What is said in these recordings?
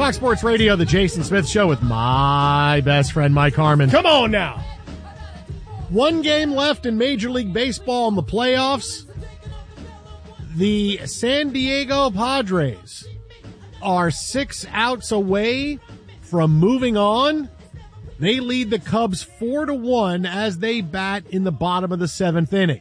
Fox Sports Radio, the Jason Smith Show with my best friend, Mike Harmon. Come on now. One game left in Major League Baseball in the playoffs. The San Diego Padres are 6 outs away from moving on. They lead the Cubs 4-1 as they bat in the bottom of the 7th inning.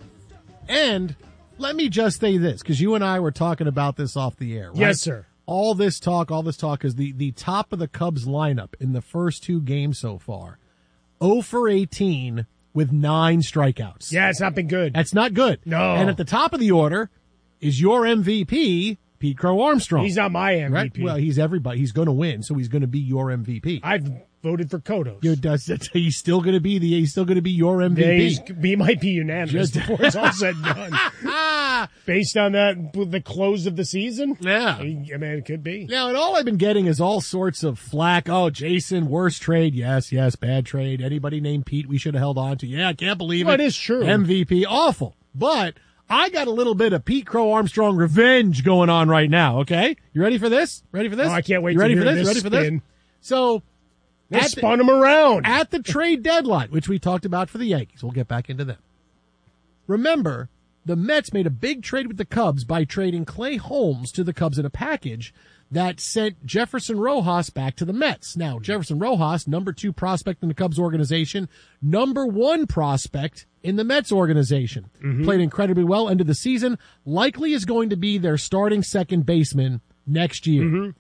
And let me just say this, because you and I were talking about this off the air, right? Yes, sir. All this talk is the top of the Cubs lineup in the first 2 games so far. 0 for 18 with 9 strikeouts. Yeah, it's not been good. That's not good. No. And at the top of the order is your MVP, Pete Crow Armstrong. He's not my MVP. Right? Well, he's everybody. He's going to win, so he's going to be your MVP. I've voted for Kodos. He's still going to be your MVP. Yeah, he might be unanimous before it's all said and done. Based on that, the close of the season? Yeah. I mean, it could be. Now, and all I've been getting is all sorts of flack. Oh, Jason, worst trade. Yes, bad trade. Anybody named Pete we should have held on to. Yeah, I can't believe it. It is true. MVP, awful. But I got a little bit of Pete Crow Armstrong revenge going on right now, okay? You ready for this? Oh, I can't wait you to ready hear for this? this Ready for this? spin. So, They spun him around. at the trade deadline, which we talked about for the Yankees. We'll get back into them. Remember, the Mets made a big trade with the Cubs by trading Clay Holmes to the Cubs in a package that sent Jefferson Rojas back to the Mets. Now, Jefferson Rojas, number 2 prospect in the Cubs organization, number 1 prospect in the Mets organization. Played incredibly well, ended the season, likely is going to be their starting second baseman next year.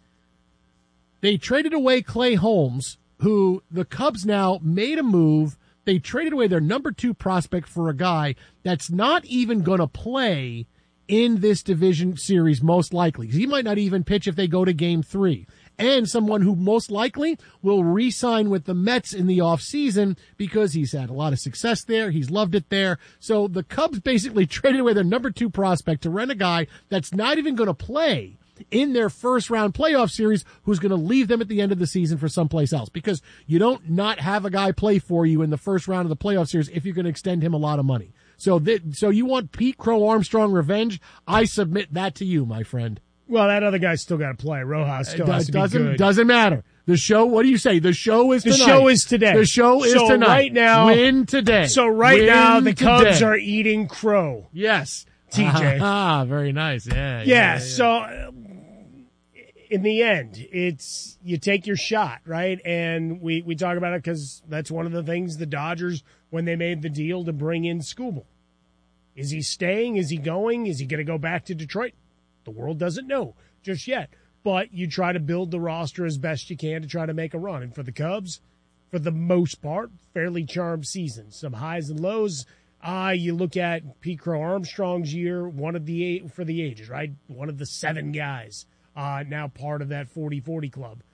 They traded away Clay Holmes, who the Cubs now made a move. They traded away their number 2 prospect for a guy that's not even going to play in this division series, most likely. He might not even pitch if they go to game 3. And someone who most likely will re-sign with the Mets in the offseason because he's had a lot of success there. He's loved it there. So the Cubs basically traded away their number 2 prospect to rent a guy that's not even going to play in their first round playoff series, who's going to leave them at the end of the season for someplace else, because you don't not have a guy play for you in the first round of the playoff series if you're going to extend him a lot of money. So you want Pete Crow Armstrong revenge? I submit that to you, my friend. Well, that other guy's still got to play. Rojas still has to be good. Doesn't matter. The show, what do you say? The show is tonight. The show is today. The show is tonight. Right now, win today. So right Win now, the Cubs today. are eating crow. Yes. TJ. Very nice. Yeah. So in the end, it's you take your shot, right? And we talk about it because that's one of the things the Dodgers, when they made the deal to bring in Skubal. Is he staying? Is he going? Is he going to go back to Detroit? The world doesn't know just yet. But you try to build the roster as best you can to try to make a run. And for the Cubs, for the most part, fairly charmed season. Some highs and lows. You look at Pete Crow Armstrong's year, one of the 8 for the ages, right? One of the 7 guys now part of that 40-40 club.